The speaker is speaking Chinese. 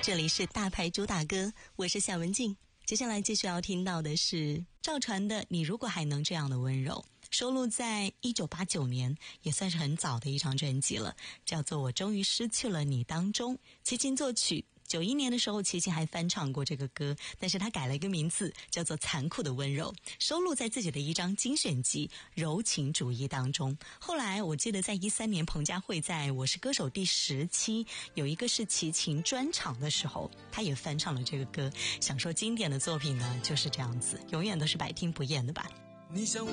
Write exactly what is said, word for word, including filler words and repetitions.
这里是大牌主打歌，我是夏文静。接下来继续要听到的是赵传的《你如果还能这样的温柔》，收录在一九八九年，也算是很早的一张专辑了，叫做《我终于失去了你》当中，齐秦作曲。九一年的时候，齐秦还翻唱过这个歌，但是他改了一个名字，叫做《残酷的温柔》，收录在自己的一张精选集《柔情主义》当中。后来我记得在一三年，彭佳慧在我是歌手第十期有一个是齐秦专场的时候，他也翻唱了这个歌。想说经典的作品呢，就是这样子，永远都是百听不厌的吧。 你像